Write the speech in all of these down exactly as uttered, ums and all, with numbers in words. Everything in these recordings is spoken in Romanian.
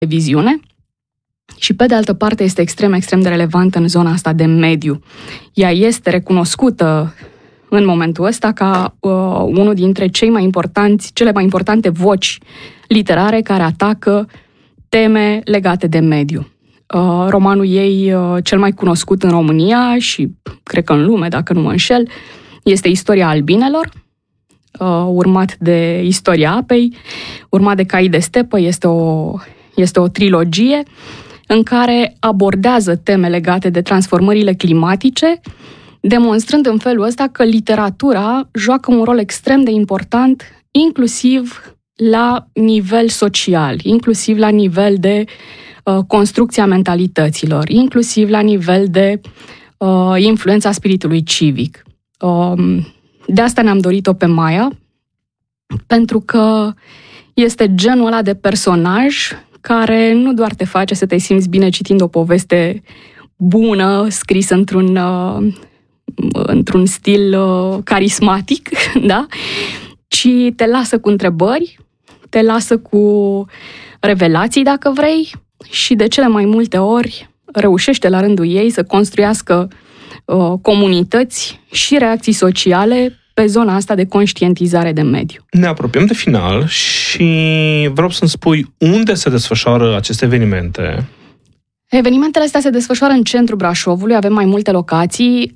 viziune și, pe de altă parte, este extrem, extrem de relevantă în zona asta de mediu. Ea este recunoscută în momentul ăsta ca uh, unul dintre cei mai importanți, cele mai importante voci literare care atacă teme legate de mediu. Uh, romanul ei, uh, cel mai cunoscut în România și, cred că în lume, dacă nu mă înșel, este Istoria albinelor, uh, urmat de Istoria apei, urmat de Cai de stepă. Este o, este o trilogie în care abordează teme legate de transformările climatice, demonstrând în felul ăsta că literatura joacă un rol extrem de important, inclusiv la nivel social, inclusiv la nivel de uh, construcția mentalităților, inclusiv la nivel de uh, influența spiritului civic. Uh, de asta ne-am dorit-o pe Maia, pentru că este genul ăla de personaj care nu doar te face să te simți bine citind o poveste bună, scrisă într-un, uh, într-un stil uh, carismatic, da? Ci te lasă cu întrebări, te lasă cu revelații, dacă vrei, și de cele mai multe ori reușește la rândul ei să construiască uh, comunități și reacții sociale pe zona asta de conștientizare de mediu. Ne apropiem de final și vreau să-mi spui unde se desfășoară aceste evenimente. Evenimentele astea se desfășoară în centrul Brașovului, avem mai multe locații.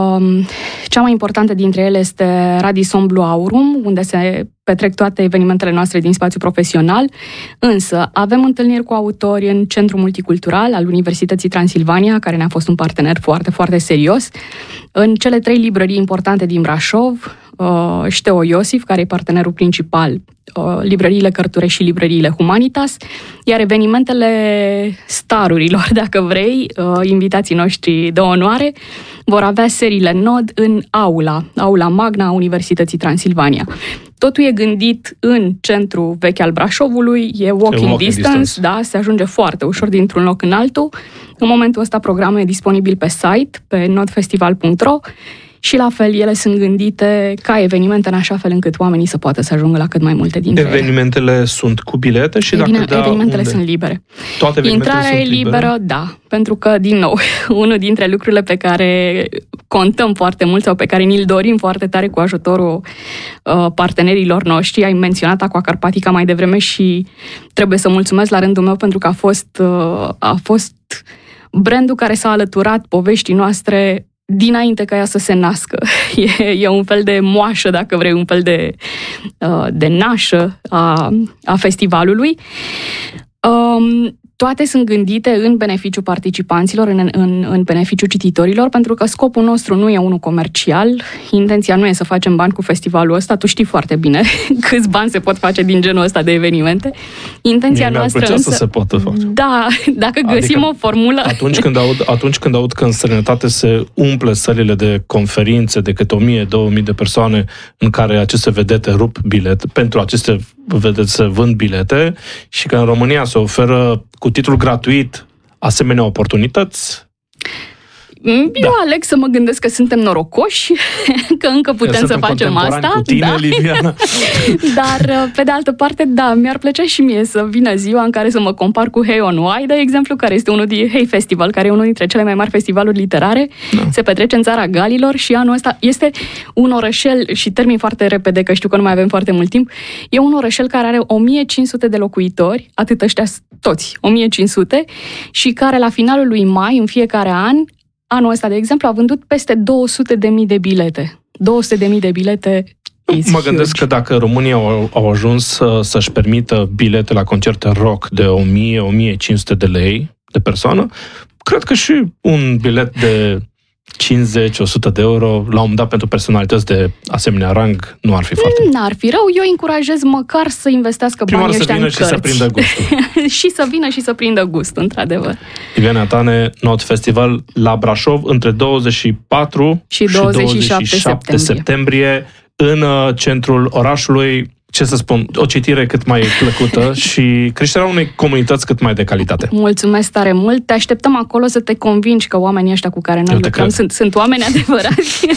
Cea mai importantă dintre ele este Radisson Blu Aurum, unde se petrec toate evenimentele noastre din spațiu profesional, însă avem întâlniri cu autori în Centrul Multicultural al Universității Transilvania, care ne-a fost un partener foarte, foarte serios, în cele trei librării importante din Brașov, Șteo Iosif, care e partenerul principal, librăriile Cărture și librăriile Humanitas, iar evenimentele starurilor, dacă vrei, invitații noștri de onoare, vor avea seriile Nod în aula, aula magna a Universității Transilvania. Totul e gândit în centru vechi al Brașovului, e walking, walking distance, distance, da, se ajunge foarte ușor dintr-un loc în altul. În momentul ăsta programul e disponibil pe site, pe nodfestival punct ro, și la fel ele sunt gândite ca evenimente în așa fel încât oamenii să poată să ajungă la cât mai multe dintre ele. Evenimentele sunt cu bilete și Bine, dacă da, evenimentele unde? sunt libere. Toate evenimentele Intrarea sunt e liberă, libere? Da, pentru că, din nou, unul dintre lucrurile pe care contăm foarte mult sau pe care ni-l dorim foarte tare cu ajutorul uh, partenerilor noștri, ai menționat Aqua Carpatica mai devreme și trebuie să mulțumesc la rândul meu pentru că a fost, uh, a fost brandul care s-a alăturat poveștii noastre dinainte ca ea să se nască. E, e un fel de moașă, dacă vrei, un fel de, de nașă a, a festivalului. Um, toate sunt gândite în beneficiul participanților, în, în, în beneficiul cititorilor, pentru că scopul nostru nu e unul comercial, intenția nu e să facem bani cu festivalul ăsta, tu știi foarte bine câți bani se pot face din genul ăsta de evenimente. Intenția Mie noastră însă... să se poată face. Da, dacă găsim adică, o formulă... Atunci când, aud, atunci când aud că în străinătate se umple sălile de conferințe de câte o mie, două mii de persoane în care aceste vedete rup bilete, pentru aceste vedete se vând bilete și că în România se oferă cu titlu gratuit asemenea oportunități. Eu da. aleg să mă gândesc că suntem norocoși, că încă putem să facem asta. Cu tine, da. Liviana. Dar, pe de altă parte, da, mi-ar plăcea și mie să vină ziua în care să mă compar cu Hey on Wye, de exemplu, care este unul din Hey Festival, care e unul dintre cele mai mari festivaluri literare. Da. Se petrece în Țara Galilor și anul ăsta este un orășel, și termin foarte repede, că știu că nu mai avem foarte mult timp, e un orășel care are o mie cinci sute de locuitori, atât ăștia toți, o mie cinci sute, și care la finalul lui mai, în fiecare an, anul ăsta, de exemplu, a vândut peste două sute de mii de bilete. două sute de mii de bilete is Mă gândesc huge. că dacă România au, au ajuns să, să-și permită bilete la concerte rock de o mie - o mie cinci sute de lei de persoană, cred că și un bilet de cincizeci - o sută de euro, la un moment dat, pentru personalități de asemenea rang, nu ar fi foarte mult. N-ar fi rău, eu încurajez măcar să investească Prima banii să ăștia vină în și cărți. să prindă gustul. Și să vină și să prindă gustul, într-adevăr. Liviana Tane, Nod Festival la Brașov, între douăzeci și patru și douăzeci și șapte septembrie. septembrie, în centrul orașului. ce să spun, o citire cât mai plăcută și creșterea unei comunități cât mai de calitate. Mulțumesc tare mult. Te așteptăm acolo să te convingi că oamenii ăștia cu care noi lucrăm sunt, sunt oameni adevărați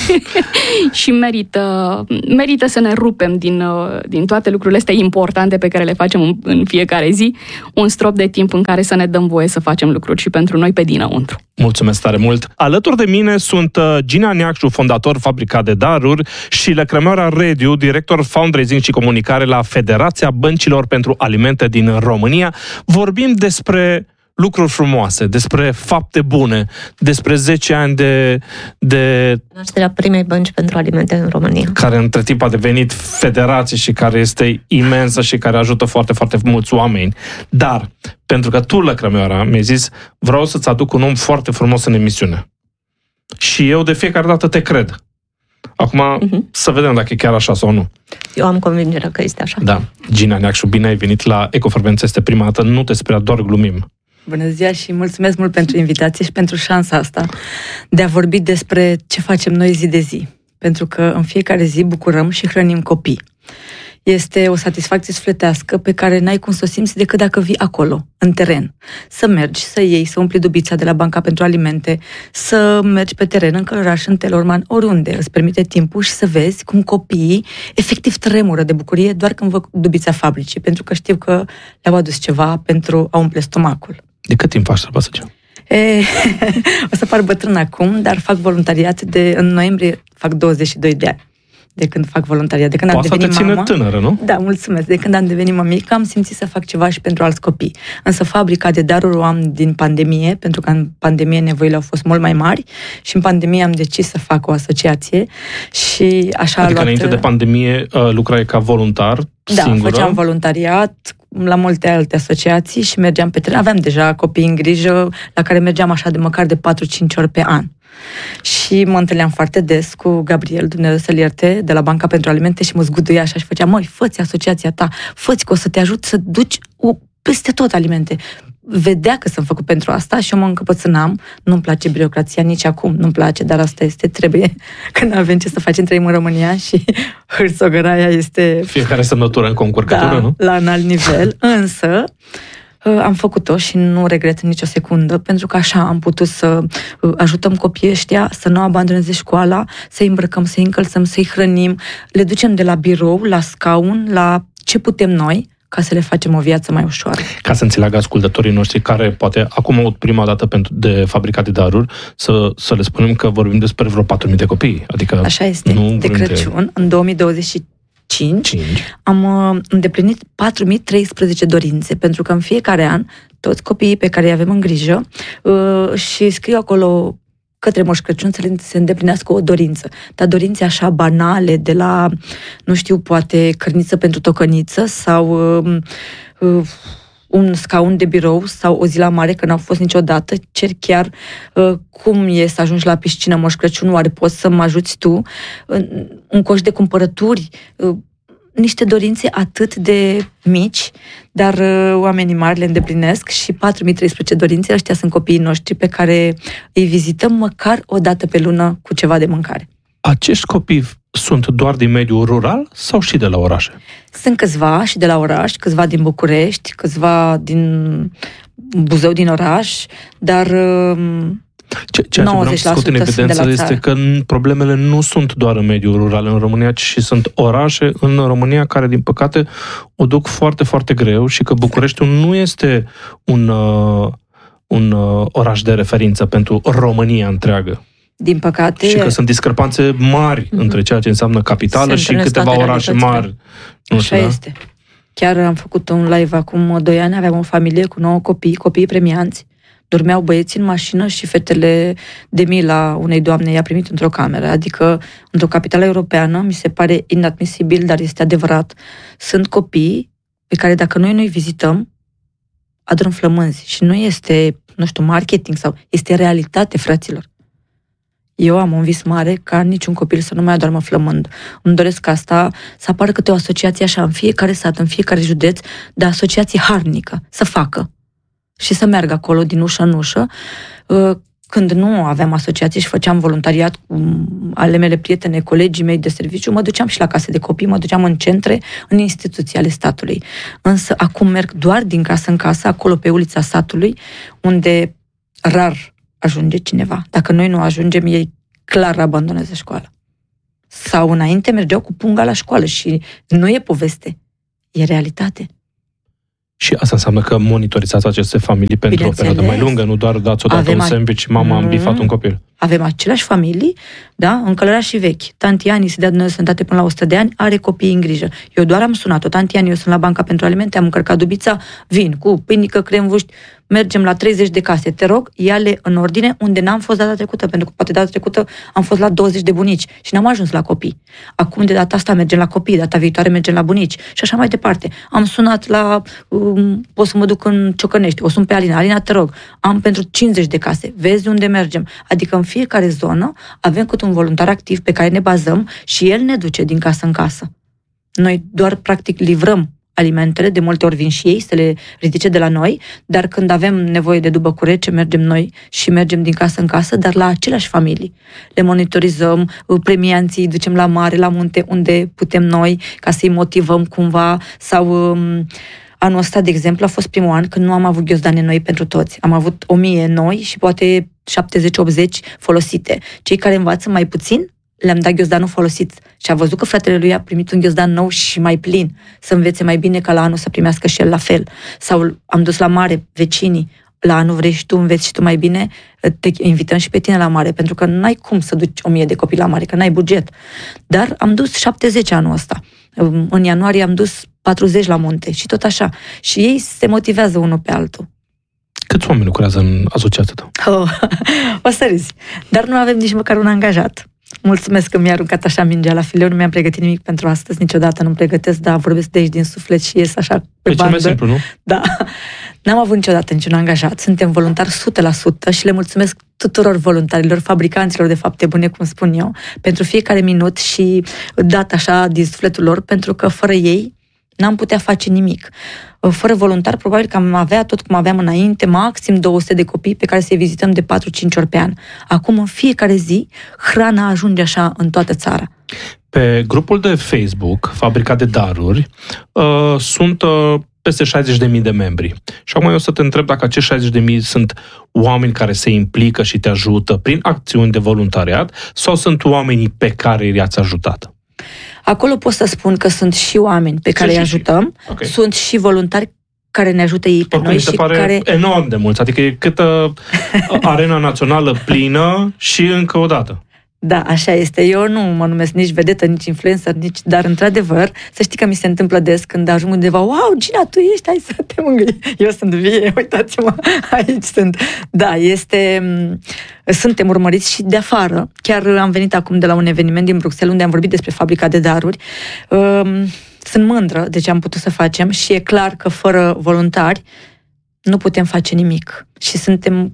și merită, merită să ne rupem din, din toate lucrurile astea importante pe care le facem în, în fiecare zi, un strop de timp în care să ne dăm voie să facem lucruri și pentru noi pe dinăuntru. Mulțumesc tare mult! Alături de mine sunt Gina Neacșu, fondator Fabrica de Daruri, și Lăcrămioara Rediu, director fundraising și comunicare la Federația Băncilor pentru Alimente din România. Vorbim despre lucruri frumoase, despre fapte bune, despre zece ani de... de nașterea primei bănci pentru alimente în România. Care între timp a devenit federație și care este imensă și care ajută foarte, foarte mulți oameni. Dar, pentru că tu, Lăcrămioara, mi-ai zis, vreau să-ți aduc un om foarte frumos în emisiune. Și eu de fiecare dată te cred. Acum, uh-huh. să vedem dacă e chiar așa sau nu. Eu am convingerea că este așa. Da. Gina Neacșu, bine ai venit la Ecofrecvență. Este prima dată, nu te speria, doar glumim. Bună ziua și mulțumesc mult pentru invitație și pentru șansa asta de a vorbi despre ce facem noi zi de zi. Pentru că în fiecare zi bucurăm și hrănim copii. Este o satisfacție sufletească pe care n-ai cum să o simți decât dacă vii acolo, în teren. Să mergi, să iei, să umpli dubița de la Banca pentru Alimente, să mergi pe teren, în Călăraș, în Telorman, oriunde îți permite timpul și să vezi cum copiii efectiv tremură de bucurie doar când văd dubița fabricii, pentru că știu că le-au adus ceva pentru a umple stomacul. De cât timp faci treaba asta? E, o să par bătrân acum, dar fac voluntariat de, în noiembrie fac douăzeci și doi de ani. De când fac voluntariat, de când am devenit te ține mamă. Tânără, nu? Da, mulțumesc. De când am devenit mămică, am simțit să fac ceva și pentru alți copii. Însă Fabrica de Daruri o am din pandemie, pentru că în pandemie nevoile au fost mult mai mari și în pandemie am decis să fac o asociație și așa adică a luat... înainte de pandemie lucrai ca voluntar, da, singură? Da, făceam voluntariat la multe alte asociații și mergeam pe teren. Aveam deja copii în grijă la care mergeam așa de măcar de patru-cinci ori pe an. Și mă întâlneam foarte des cu Gabriel, Dumnezeu să-l ierte, de la Banca pentru Alimente și mă zguduia așa și făcea, măi, fă-ți asociația ta, fă-ți că o să te ajut să duci peste tot alimente. Vedea că sunt făcut pentru asta și eu mă încăpățânam, nu-mi place birocrația nici acum, nu-mi place, dar asta este, trebuie, că nu avem ce să facem, trăim în România și hârțogăraia este... Fiecare semnătură în concurcătură, da, nu? La un alt nivel, însă... am făcut-o și nu regret nicio secundă, pentru că așa am putut să ajutăm copiii ăștia să nu abandoneze școala, să-i îmbrăcăm, să-i încălțăm, să-i hrănim, le ducem de la birou, la scaun, la ce putem noi, ca să le facem o viață mai ușoară. Ca să înțeleagă ascultătorii noștri care poate acum aud prima dată pentru, de Fabrica de Daruri, să, să le spunem că vorbim despre vreo patru mii de copii. Adică așa este. Nu de Crăciun, de... în două mii douăzeci și cinci, am uh, îndeplinit patru mii treisprezece dorințe, pentru că în fiecare an toți copiii pe care îi avem în grijă uh, și scriu acolo către Moș Crăciun să le se îndeplinească o dorință. Dar dorințe așa banale, de la, nu știu, poate cărniță pentru tocăniță sau uh, uh, un scaun de birou sau o zi la mare, că n-au fost niciodată, cer chiar uh, cum e să ajungi la piscină, Moș Crăciun, oare poți să mă ajuți tu? Uh, un coș de cumpărături, uh, niște dorințe atât de mici, dar uh, oamenii mari le îndeplinesc și patru mii treisprezece dorințe, ăștia sunt copiii noștri pe care îi vizităm măcar o dată pe lună cu ceva de mâncare. Acești copii sunt doar din mediul rural sau și de la orașe? Sunt câțiva și de la oraș, câțiva din București, câțiva din Buzău, din oraș, dar Ce, ceea ce vreau să scot în evidență este că problemele nu sunt doar în mediul rural în România, ci și sunt orașe în România care, din păcate, o duc foarte, foarte greu și că Bucureștiul nu este un, uh, un uh, oraș de referință pentru România întreagă. Din păcate... Și că sunt discrepanțe mari mm-hmm. între ceea ce înseamnă capitală și câteva orașe mari. Nu Așa știu, este. Da? Chiar am făcut un live acum doi ani, aveam o familie cu nouă copii, copii premianți. Dormeau băieții în mașină și fetele de mila unei doamne i-a primit într-o cameră. Adică, într-o capitală europeană, mi se pare inadmisibil, dar este adevărat. Sunt copii pe care dacă noi nu-i vizităm, adorm flămânzi. Și nu este, nu știu, marketing sau este realitate, fraților. Eu am un vis mare ca niciun copil să nu mai adormă flămând. Îmi doresc asta, să apară câte o asociație așa în fiecare sat, în fiecare județ, de asociație harnică, să facă. Și să meargă acolo din ușă în ușă, când nu aveam asociații și făceam voluntariat cu ale mele prietene, colegii mei de serviciu, mă duceam și la case de copii, mă duceam în centre, în instituții ale statului. Însă acum merg doar din casă în casă, acolo pe ulița satului, unde rar ajunge cineva. Dacă noi nu ajungem, ei clar abandonează școala. Sau înainte mergeau cu punga la școală și nu e poveste, e realitate. Și asta înseamnă că monitorizați aceste familii pentru o perioadă mai lungă, nu doar dați odată un sandwich și mama a îmbifat un copil. Avem aceleași familii, da, în Călăraș și vechi. Tanti Ani se dea Dumnezeu sănătate până la o sută de ani, are copiii în grijă. Eu doar am sunat-o, tanti Ani, eu sunt la Banca pentru Alimente, am încărcat dubița, vin cu pâinică, cremvuști, mergem la treizeci de case. Te rog, ia-le în ordine unde n-am fost data trecută, pentru că poate data trecută am fost la douăzeci de bunici și n-am ajuns la copii. Acum de data asta mergem la copii, data viitoare mergem la bunici și așa mai departe. Am sunat la, um, pot să mă duc în Ciocănești, o sun pe Alina, Alina, te rog, am pentru cincizeci de case, vezi unde mergem. Adică în fiecare zonă avem cât un voluntar activ pe care ne bazăm și el ne duce din casă în casă. Noi doar practic livrăm alimentele, de multe ori vin și ei să le ridice de la noi, dar când avem nevoie de dubă cu rece, mergem noi și mergem din casă în casă, dar la aceleași familii. Le monitorizăm, premianții, ducem la mare, la munte, unde putem noi, ca să-i motivăm cumva, sau um, anul ăsta, de exemplu, a fost primul an când nu am avut ghiozdane noi pentru toți. Am avut o mie noi și poate șaptezeci optzeci folosite. Cei care învață mai puțin, le-am dat ghiozdanul folosit și a văzut că fratele lui a primit un ghiozdan nou și mai plin, să învețe mai bine ca la anul să primească și el la fel. Sau am dus la mare vecinii, la anul vrei și tu înveți și tu mai bine, te invităm și pe tine la mare, pentru că n-ai cum să duci o mie de copii la mare, că n-ai buget. Dar am dus șaptezeci anul ăsta. În ianuarie am dus patruzeci la munte și tot așa. Și ei se motivează unul pe altul. Câți oameni lucrează în asociația ta? Oh, o să râzi. Dar nu avem nici măcar un angajat. Mulțumesc că mi-a aruncat așa mingea la fileu, nu mi-am pregătit nimic pentru astăzi, niciodată nu-mi pregătesc, dar vorbesc de aici din suflet și ies așa pe bandă. E cel mai simplu, nu? Da. N-am avut niciodată niciun angajat, suntem voluntari o sută la sută și le mulțumesc tuturor voluntarilor, fabricanților de fapte bune, cum spun eu, pentru fiecare minut și dat așa din sufletul lor, pentru că fără ei n-am putea face nimic. Fără voluntar, probabil că am avea tot cum aveam înainte, maxim două sute de copii pe care să-i vizităm de patru cinci ori pe an. Acum, în fiecare zi, hrana ajunge așa în toată țara. Pe grupul de Facebook, Fabrica de Daruri, uh, sunt uh, peste șaizeci de mii de membri. Și acum eu o să te întreb dacă acești șaizeci de mii sunt oameni care se implică și te ajută prin acțiuni de voluntariat sau sunt oamenii pe care i-ați ajutat? Acolo pot să spun că sunt și oameni pe care îi ajutăm, okay. Sunt și voluntari care ne ajută ei pe Oricum, noi. Mi se și pare care... enorm de mulți, adică e câtă arena națională plină și încă o dată. Da, așa este. Eu nu mă numesc nici vedetă, nici influencer, nici... dar într-adevăr, să știi că mi se întâmplă des când ajung undeva, wow, Gina, tu ești, hai să te mângâi. Eu sunt vie, uitați-mă, aici sunt. Da, este... Suntem urmăriți și de afară. Chiar am venit acum de la un eveniment din Bruxelles, unde am vorbit despre Fabrica de Daruri. Sunt mândră de ce am putut să facem și e clar că fără voluntari nu putem face nimic. Și suntem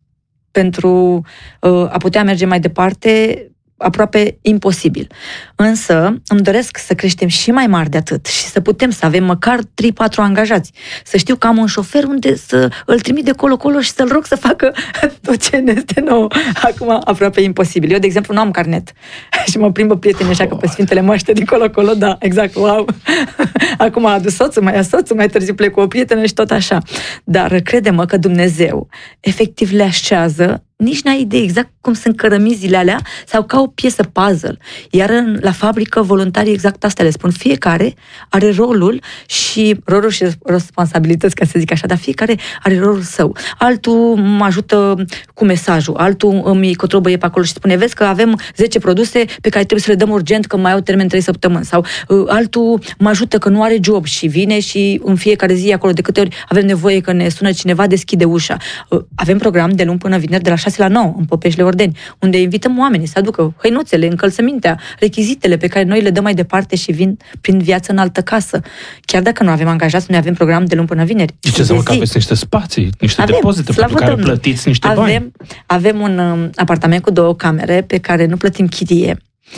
pentru a putea merge mai departe, aproape imposibil. Însă îmi doresc să creștem și mai mari de atât și să putem să avem măcar trei patru angajați. Să știu că am un șofer unde să îl trimit de colo-colo și să-l rog să facă tot ce ne este nou. Acum aproape imposibil. Eu, de exemplu, nu am carnet și mă plimbă prietenii așa că pe Sfintele Măște de colo-colo, da, exact, wow. Acum a adus soțul, mai a soțul, mai târziu plec cu o prietenă și tot așa. Dar crede-mă că Dumnezeu efectiv le așează, nici n-ai idee exact cum sunt cărămizile alea sau ca o piesă puzzle. Iar în, la fabrică, voluntarii exact asta le spun. Fiecare are rolul și rolul și responsabilități, ca să zic așa, dar fiecare are rolul său. Altul mă ajută cu mesajul, altul îmi cotrobăie pe acolo și spune, vezi că avem zece produse pe care trebuie să le dăm urgent că mai au termen trei săptămâni. Sau uh, altul mă ajută că nu are job și vine și în fiecare zi acolo, de câte ori avem nevoie că ne sună cineva, deschide ușa. Uh, avem program de luni până vineri de la șase la nouă în Popeșle Ordeni, unde invităm oamenii să aducă hăinuțele, încălțămintea, rechizitele pe care noi le dăm mai departe și vin prin viață în altă casă. Chiar dacă nu avem angajați, noi avem program de luni până vineri. Și ce înseamnă că aveți niște spații, niște avem, depozite pentru care Domnul. Plătiți niște avem, bani? Avem un um, apartament cu două camere pe care nu plătim chirie.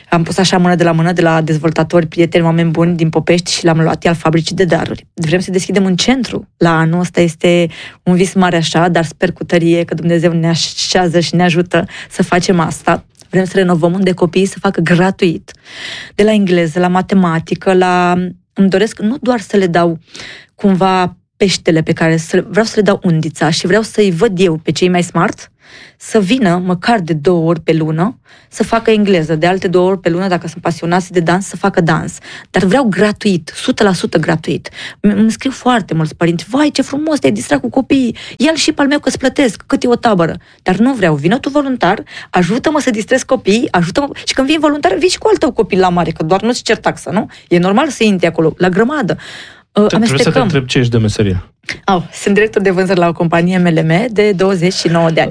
Am pus așa mână de la mână de la dezvoltatori, prieteni, oameni buni din Popești și l-am luat al fabricii de daruri. Vrem să deschidem un centru la anul ăsta, este un vis mare așa, dar sper cu tărie că Dumnezeu ne așează și ne ajută să facem asta. Vrem să renovăm unde copiii să facă gratuit. De la engleză, la matematică, la... Îmi doresc nu doar să le dau cumva peștele pe care să... vreau să le dau undița și vreau să-i văd eu pe cei mai smart să vină măcar de două ori pe lună să facă engleză, de alte două ori pe lună, dacă sunt pasionați de dans, să facă dans. Dar vreau gratuit, o sută la sută gratuit. Îmi scriu foarte mulți părinți, vai, ce frumos, te-ai distrat cu copiii, ia-l și pe al meu că îți plătesc, cât e o tabără. Dar nu vreau, vină tu voluntar, ajută-mă să distrez copiii, ajută-mă, și când vii voluntar, vii și cu al tău copil la mare, că doar nu-ți cer taxă, nu? E normal să intri acolo, la grămadă. Trebuie să te întreb ce ești de meserie. Oh, sunt director de vânzări la o companie M L M de douăzeci și nouă de ani.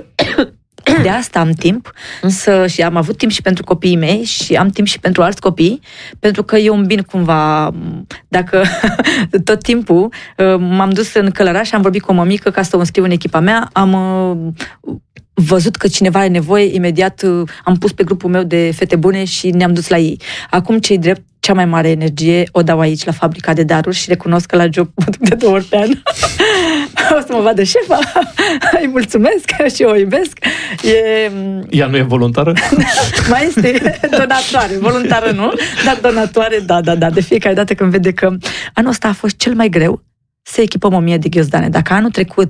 De asta am timp să, și am avut timp și pentru copiii mei și am timp și pentru alți copii, pentru că eu îmbin cumva, dacă tot timpul m-am dus în Călăraș și am vorbit cu o mămică ca să o înscriu în echipa mea, am văzut că cineva are nevoie, imediat am pus pe grupul meu de fete bune și ne-am dus la ei. Acum, ce-i drept, cea mai mare energie o dau aici, la fabrica de daruri, și recunosc că la job mă duc de două ori pe an. O să mă vadă șefa, îi mulțumesc și o iubesc. E... Ea nu e voluntară? Mai este donatoare, voluntară nu, dar donatoare, da, da, da. De fiecare dată când vede că anul ăsta a fost cel mai greu să echipăm o mie de ghiozdane. Dacă anul trecut,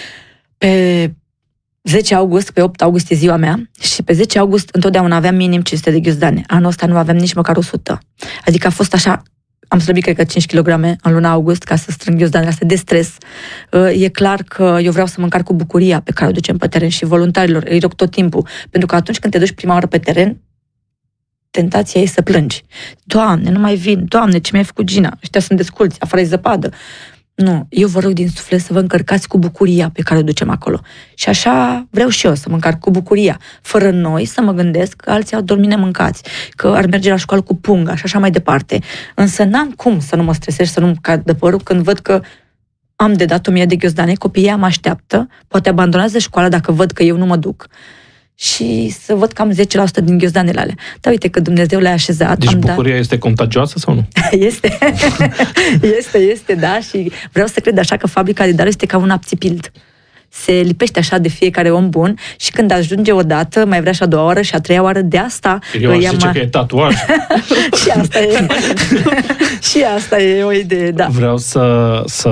pe zece august, pe opt august e ziua mea și pe zece august întotdeauna aveam minim cinci sute de ghiozdane. Anul ăsta nu aveam nici măcar o sută. Adică a fost așa, am slăbit cred că cinci kilograme în luna august ca să strâng ghiozdanele astea de stres. E clar că eu vreau să mă încarc cu bucuria pe care o ducem pe teren și voluntarilor îi rog tot timpul, pentru că atunci când te duci prima oară pe teren, tentația e să plângi. Doamne, nu mai vin, Doamne, ce mi-ai făcut Gina? Ăștia sunt desculți, afară e zăpadă. Nu, eu vă rog din suflet să vă încărcați cu bucuria pe care o ducem acolo. Și așa vreau și eu să mă încarc cu bucuria. Fără noi să mă gândesc că alții au dormit nemâncați, că ar merge la școală cu punga și așa mai departe. Însă n-am cum să nu mă stresez, să nu-mi cad de părul când văd că am de dat o mie de ghiozdane, copiii mă așteaptă, poate abandonează școala dacă văd că eu nu mă duc. Și să văd cam zece la sută din ghiozdanele alea. Dar uite că Dumnezeu le-a așezat. Deci am bucuria dat... este contagioasă sau nu? Este. este, este, da. Și vreau să cred așa că fabrica de daruri este ca un apțipild. Se lipește așa de fiecare om bun și când ajunge o dată, mai vrea și a doua oară și a treia oară, de asta... Eu aș zice că e tatuaj. Și asta e. Și asta e o idee, da. Vreau să... să...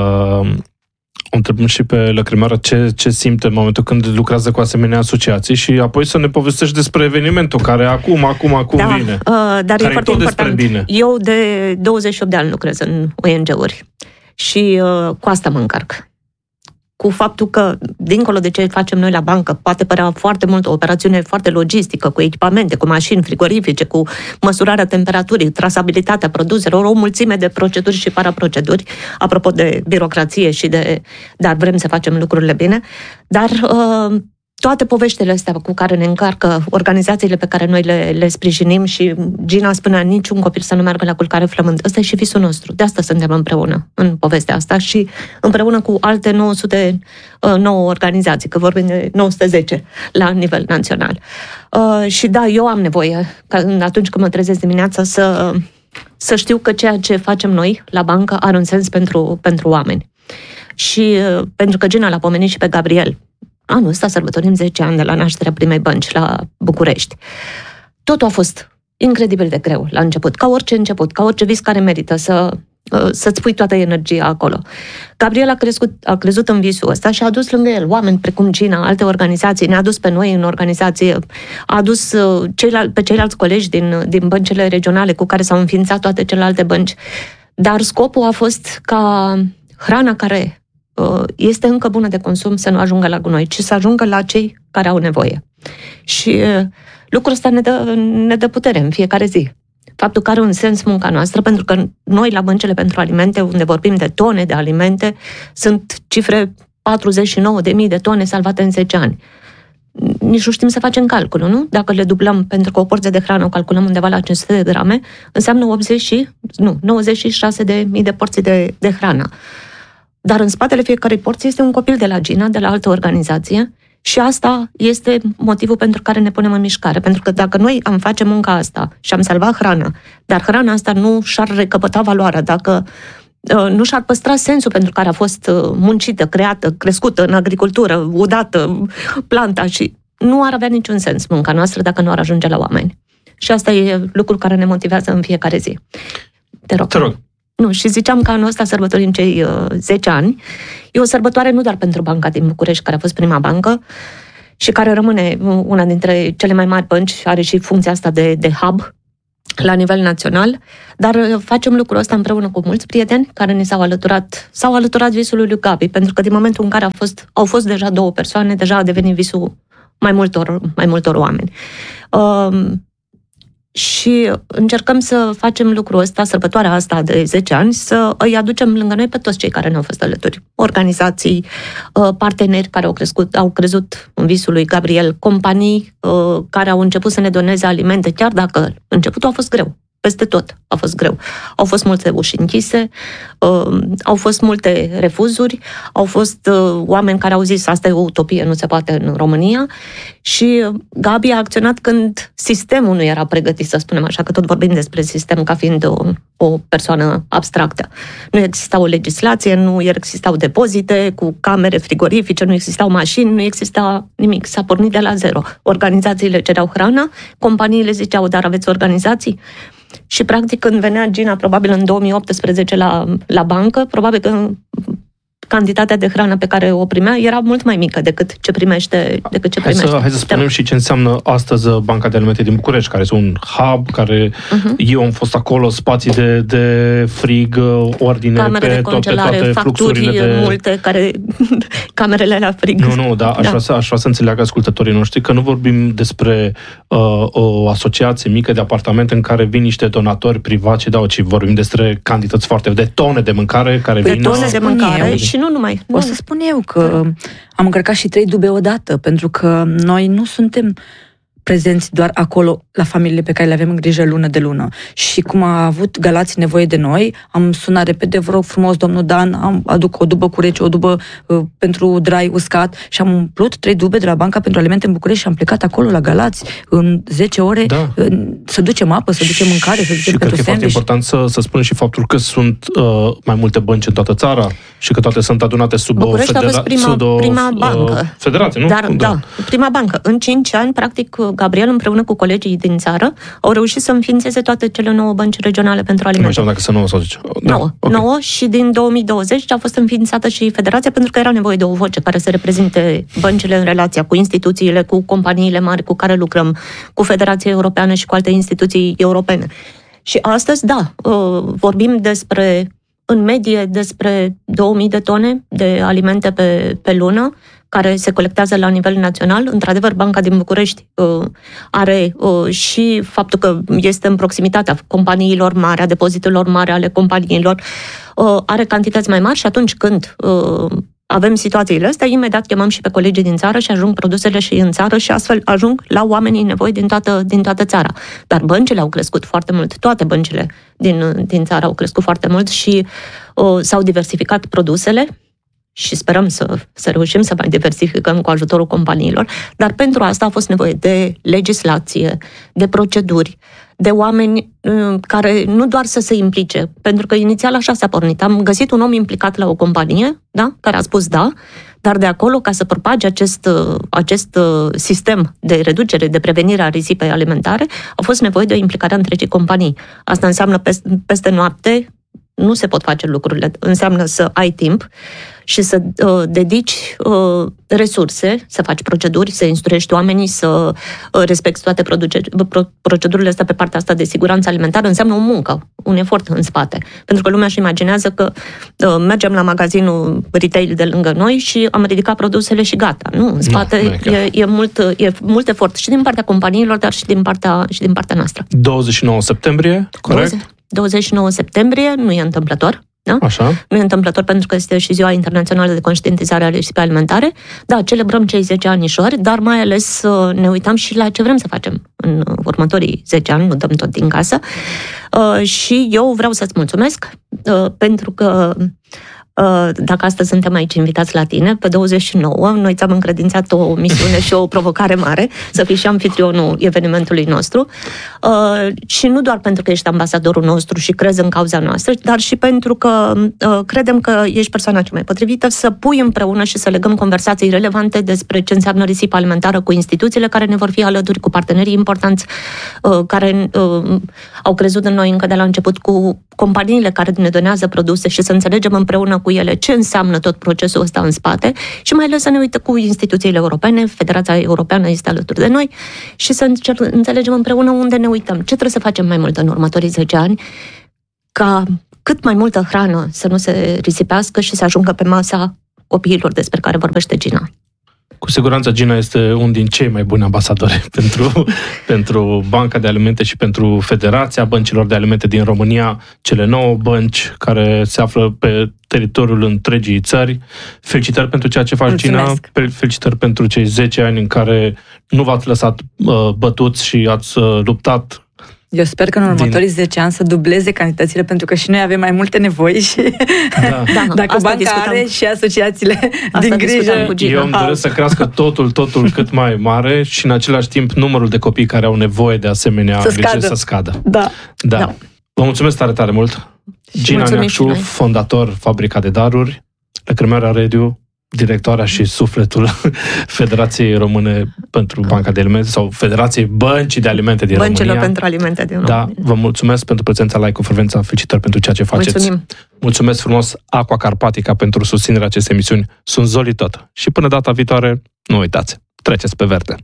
o întrebăm și pe Lăcrimoara ce, ce simte în momentul când lucrează cu asemenea asociații și apoi să ne povestești despre evenimentul care acum, acum, acum da, vine. Uh, dar care e foarte important. Bine. Eu de douăzeci și opt de ani lucrez în O N G-uri și uh, cu asta mă încarc. Cu faptul că, dincolo de ce facem noi la bancă, poate părea foarte mult o operațiune foarte logistică, cu echipamente, cu mașini frigorifice, cu măsurarea temperaturii, trasabilitatea produselor, o mulțime de proceduri și paraproceduri, apropo de birocrație și de... Dar vrem să facem lucrurile bine. Dar uh, toate poveștile astea cu care ne încarcă organizațiile pe care noi le, le sprijinim și Gina spunea niciun copil să nu meargă la culcare flămând. Ăsta e și visul nostru. De asta suntem împreună în povestea asta și împreună cu alte nouă sute nouă organizații, că vorbim de nouă sute zece la nivel național. Uh, și da, eu am nevoie, ca atunci când mă trezesc dimineața, să, să știu că ceea ce facem noi la bancă are un sens pentru, pentru oameni. Și uh, pentru că Gina l-a pomenit și pe Gabriel, anul ăsta sărbătorim zece ani de la nașterea primei bănci la București. Totul a fost incredibil de greu la început, ca orice început, ca orice vis care merită să, să-ți pui toată energia acolo. Gabriel a, crescut, a crezut în visul ăsta și a adus lângă el oameni precum Gina, alte organizații, ne-a adus pe noi în organizație, a adus ceilal- pe ceilalți colegi din, din băncile regionale cu care s-au înființat toate celelalte bănci. Dar scopul a fost ca hrana care este încă bună de consum să nu ajungă la gunoi, ci să ajungă la cei care au nevoie. Și lucrul ăsta ne dă, ne dă putere în fiecare zi. Faptul că are un sens munca noastră, pentru că noi la băncile pentru alimente, unde vorbim de tone de alimente, sunt cifre patruzeci și nouă de mii de tone salvate în zece ani. Nici nu știm să facem calculul, nu? Dacă le dublăm, pentru că o porție de hrană o calculăm undeva la cinci sute de grame, înseamnă optzeci și, nu, nouăzeci și șase de mii de porții de, de hrană. Dar în spatele fiecarei porții este un copil de la Gina, de la altă organizație, Și asta este motivul pentru care ne punem în mișcare. Pentru că dacă noi am face munca asta și am salvat hrana, dar hrana asta nu și-ar recăpăta valoarea, dacă uh, nu și-ar păstra sensul pentru care a fost uh, muncită, creată, crescută în agricultură, udată, planta, și nu ar avea niciun sens munca noastră dacă nu ar ajunge la oameni. Și asta e lucrul care ne motivează în fiecare zi. Te rog. Te rog. Nu, și ziceam că anul ăsta sărbătorim cei uh, zece ani. E o sărbătoare nu doar pentru Banca din București, care a fost prima bancă și care rămâne una dintre cele mai mari bănci, are și funcția asta de, de hub la nivel național, dar uh, facem lucrul ăsta împreună cu mulți prieteni care ne s-au alăturat, s-au alăturat visului lui Gabi, pentru că din momentul în care a fost, au fost deja două persoane, deja a devenit visul mai multor, mai multor oameni. Uh, Și încercăm să facem lucrul ăsta, sărbătoarea asta de zece ani, să îi aducem lângă noi pe toți cei care ne-au fost alături. Organizații, parteneri care au crescut, au crezut în visul lui Gabriel, companii care au început să ne doneze alimente, chiar dacă începutul a fost greu. Peste tot a fost greu. Au fost multe uși închise, uh, au fost multe refuzuri, au fost uh, oameni care au zis asta e o utopie, nu se poate în România, și Gabi a acționat când sistemul nu era pregătit, să spunem așa, că tot vorbim despre sistem ca fiind o, o persoană abstractă. Nu exista o legislație, nu existau depozite cu camere frigorifice, nu existau mașini, nu exista nimic. S-a pornit de la zero. Organizațiile cereau hrană, companiile ziceau, dar aveți organizații? Și, practic, când venea Gina, probabil în două mii optsprezece, la, la bancă, probabil că cantitatea de hrană pe care o primea era mult mai mică decât ce primește. Decât ce hai, primește. să, hai să spunem și ce înseamnă astăzi Banca de Alimente din București, care este un hub, care uh-huh. eu am fost acolo, spații de, de frig, ordine camere pe, de congelare, pe toate fluxurile de... multe, care camerele la frig. Nu, nu, dar aș, da. vrea să, aș vrea să înțeleagă ascultătorii noștri că nu vorbim despre uh, o asociație mică de apartamente în care vin niște donatori privați și dau, ci vorbim despre cantități foarte, de tone de mâncare care de vin... tone de mâncare și nu numai. O să spun eu că am încărcat și trei dube odată, pentru că noi nu suntem prezenți doar acolo la familiile pe care le avem în grijă lună de lună. Și cum a avut Galați nevoie de noi, am sunat repede, vă rog frumos, domnul Dan, am aduc o dubă cu rece, o dubă uh, pentru drai uscat și am umplut trei dube de la Banca pentru Alimente în București și am plecat acolo la Galați în zece ore, da. uh, să ducem apă, să ducem mâncare, să ducem și pentru sandwich. Și cred că e foarte important să, să spunem și faptul că sunt uh, mai multe bănci în toată țara și că toate sunt adunate sub București o, federa- prima, sub o prima bancă. Uh, federație, nu? Dar, da. da, prima bancă. În cinci ani, practic, Gabriel împreună cu colegii din țară au reușit să înființeze toate cele nouă bănci regionale pentru alimente. Nu știu dacă să nouă sau zice. Da, nouă. Okay. nouă și din două mii douăzeci a fost înființată și federația pentru că era nevoie de o voce care să reprezinte băncile în relația cu instituțiile, cu companiile mari cu care lucrăm, cu Federația Europeană și cu alte instituții europene. Și astăzi, da, vorbim despre, în medie, despre două mii de tone de alimente pe, pe lună, care se colectează la nivel național. Într-adevăr, Banca din București uh, are uh, și faptul că este în proximitatea companiilor mari, a depozitelor mari ale companiilor, uh, are cantități mai mari și atunci când uh, avem situațiile astea, imediat chemăm și pe colegii din țară și ajung produsele și în țară și astfel ajung la oamenii nevoi din toată, din toată țara. Dar băncile au crescut foarte mult, toate băncile din, din țară au crescut foarte mult și uh, s-au diversificat produsele, și sperăm să, să reușim să mai diversificăm cu ajutorul companiilor, dar pentru asta a fost nevoie de legislație, de proceduri, de oameni uh, care nu doar să se implice, pentru că inițial așa s-a pornit. Am găsit un om implicat la o companie, da, care a spus da, dar de acolo, ca să propage acest, uh, acest uh, sistem de reducere, de prevenire a risipei alimentare, a fost nevoie de o implicare a întregii companii. Asta înseamnă peste, peste noapte, nu se pot face lucrurile. Înseamnă să ai timp și să uh, dedici uh, resurse, să faci proceduri, să instruiești oamenii, să uh, respecti toate produce- pro- procedurile astea pe partea asta de siguranță alimentară. Înseamnă o muncă, un efort în spate. Pentru că lumea își imaginează că uh, mergem la magazinul retail de lângă noi și am ridicat produsele și gata. Nu, în spate no, e, e, mult, e mult efort și din partea companiilor, dar și din partea, și din partea noastră. douăzeci și nouă septembrie, corect? douăzeci și nouă septembrie, nu e întâmplător. Da? Așa. Nu e întâmplător pentru că este și Ziua Internațională de Conștientizare a Risipei Alimentare. Da, celebrăm cei zece anișori, dar mai ales ne uităm și la ce vrem să facem în următorii zece ani, nu dăm tot din casă. Și eu vreau să-ți mulțumesc pentru că dacă astăzi suntem aici invitați la tine, pe douăzeci și nouă, noi ți-am încredințat o misiune și o provocare mare, să fii și anfitrionul evenimentului nostru. Și nu doar pentru că ești ambasadorul nostru și crezi în cauza noastră, dar și pentru că credem că ești persoana cea mai potrivită să pui împreună și să legăm conversații relevante despre ce înseamnă risipă alimentară cu instituțiile care ne vor fi alături, cu partenerii importanți care au crezut în noi încă de la început, cu companiile care ne donează produse și să înțelegem împreună cu ele ce înseamnă tot procesul ăsta în spate și mai ales să ne uităm cu instituțiile europene, Federația Europeană este alături de noi și să înțelegem împreună unde ne uităm, ce trebuie să facem mai mult în următorii zece ani ca cât mai multă hrană să nu se risipească și să ajungă pe masa copiilor despre care vorbește Gina. Cu siguranță Gina este unul din cei mai buni ambasadori pentru, pentru Banca de Alimente și pentru Federația Băncilor de Alimente din România, cele nouă bănci care se află pe teritoriul întregii țări. Felicitări pentru ceea ce faci, Mulțumesc. Gina. Felicitări pentru cei zece ani în care nu v-ați lăsat uh, bătuți și ați uh, luptat. Eu sper că în următorii din... zece ani să dubleze cantitățile, pentru că și noi avem mai multe nevoi și da. Da, dacă banca discutam. Are și asociațiile asta din grijă. Eu îmi doresc să crească totul, totul cât mai mare și în același timp numărul de copii care au nevoie de asemenea să scadă. să scadă. Da. Da. Da. Vă mulțumesc tare, tare mult. Și Gina Neacșu, fondator Fabrica de Daruri, Lăcrămioara Rediu, directoarea și sufletul Federației Române pentru Banca de Alimente sau Federației Băncii de Alimente din Băncilor România. pentru Alimente din da, România. Vă mulțumesc pentru prezența la Ecofrecvența, felicitări pentru ceea ce faceți. Mulțumim. Mulțumesc frumos Aqua Carpatica pentru susținerea acestei emisiuni. Sunt Zoli Tot. Și până data viitoare, nu uitați, treceți pe verde.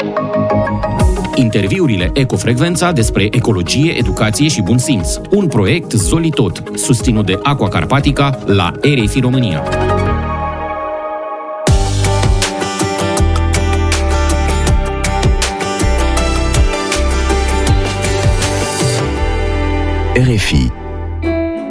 Interviurile Ecofrecvența despre ecologie, educație și bun simț. Un proiect Zoli Tot, susținut de Aqua Carpatica la R F I România. R F I